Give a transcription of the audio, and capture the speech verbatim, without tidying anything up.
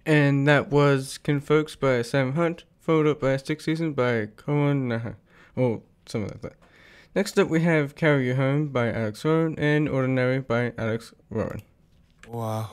And that was Kinfolks by Sam Hunt, followed up by Six Seasons by Cohen Naha, or something like that. Next up we have Carry You Home by Alex Rowan and Ordinary by Alex Rowan. Wow.